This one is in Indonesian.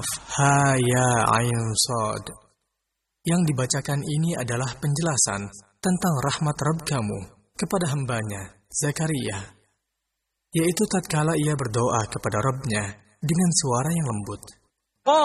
Ha ya ain sad. Yang dibacakan ini adalah penjelasan tentang rahmat Rabb kamu kepada hambanya, Zakaria, yaitu tatkala ia berdoa kepada Rabb-Nya dengan suara yang lembut.